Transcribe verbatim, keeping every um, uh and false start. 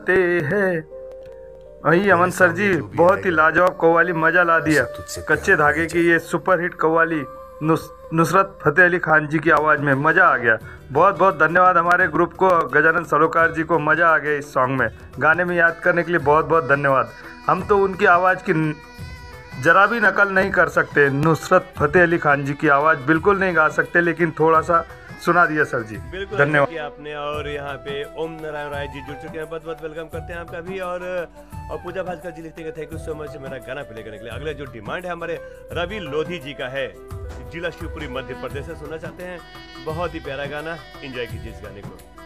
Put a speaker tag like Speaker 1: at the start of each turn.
Speaker 1: ते है। वही अमन सर जी बहुत ही लाजवाब कव्वाली मजा ला दिया। कच्चे धागे की ये सुपरहिट कव्वाली नुस, नुसरत फतेह अली खान जी की आवाज़ में मज़ा आ गया। बहुत बहुत धन्यवाद हमारे ग्रुप को, गजानन सरोकार जी को, मज़ा आ गया इस सॉन्ग में। गाने में याद करने के लिए बहुत बहुत धन्यवाद। हम तो उनकी आवाज़ की ज़रा भी नकल नहीं कर सकते, नुसरत फतेह अली खान जी की आवाज़ बिल्कुल नहीं गा सकते, लेकिन थोड़ा सा सुना दिया सर जी।
Speaker 2: बिल्कुल
Speaker 1: धन्यवाद
Speaker 2: किया आपने। और यहाँ पे ओम नारायण राय जी जुड़ चुके हैं, बहुत बहुत वेलकम करते हैं आपका भी। और और पूजा भास्कर जी लिखते हैं थैंक यू सो मच मेरा गाना प्ले करने के लिए। अगले जो डिमांड है हमारे रवि लोधी जी का है, जिला शिवपुरी मध्य प्रदेश से सुनना चाहते हैं। बहुत ही प्यारा गाना, एंजॉय कीजिए इस गाने को।